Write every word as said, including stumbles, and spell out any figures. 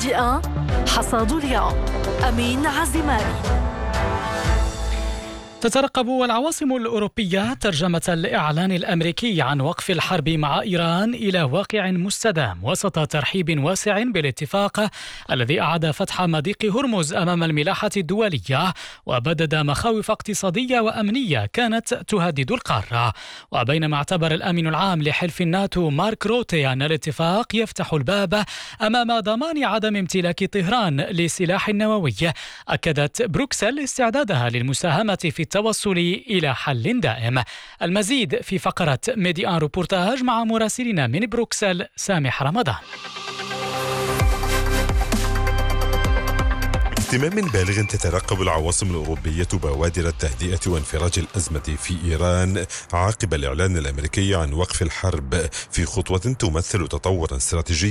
الميديا حصاد اليوم. أمين عزماني. تترقب العواصم الأوروبية ترجمة الإعلان الأمريكي عن وقف الحرب مع إيران إلى واقع مستدام وسط ترحيب واسع بالاتفاق الذي أعاد فتح مضيق هرمز أمام الملاحة الدولية وبدد مخاوف اقتصادية وأمنية كانت تهدد القارة. وبينما اعتبر الأمين العام لحلف الناتو مارك روتي أن الاتفاق يفتح الباب أمام ضمان عدم امتلاك طهران لسلاح نووي، أكدت بروكسل استعدادها للمساهمة في التوصل إلى حل دائم. المزيد في فقرة ميديان روبورتاج مع مراسلنا من بروكسل سامح رمضان. اهتمام بالغ تترقب العواصم الأوروبية بوادر التهدئة وانفراج الأزمة في إيران عقب الإعلان الأمريكي عن وقف الحرب في خطوة تمثل تطورا استراتيجيا